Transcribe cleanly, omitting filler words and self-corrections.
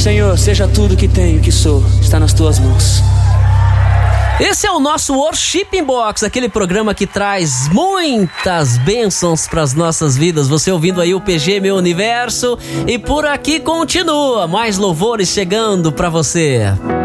Senhor, seja tudo que tenho, que sou, está nas tuas mãos. Esse é o nosso Worship Box, aquele programa que traz muitas bênçãos para as nossas vidas. Você ouvindo aí o PG Meu Universo, e por aqui continua mais louvores chegando para você.